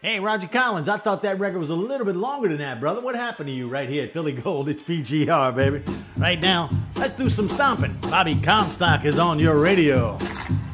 Hey, Roger Collins, I thought that record was a little bit longer than that, brother. What happened to you right here at Philly Gold? It's PGR, baby. Right now, let's do some stomping. Bobby Comstock is on your radio.